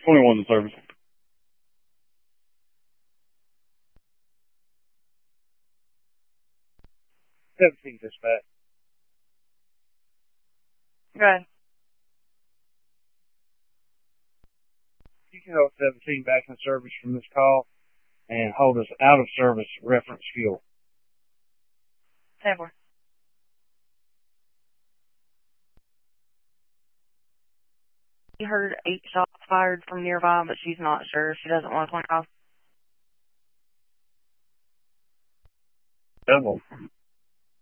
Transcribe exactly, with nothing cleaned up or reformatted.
twenty-one in service. seventeen dispatch. Good. You can hold seventeen back in service from this call and hold us out of service reference fuel. Table. You heard eight shots fired from nearby, but she's not sure. She doesn't want to point off. Double.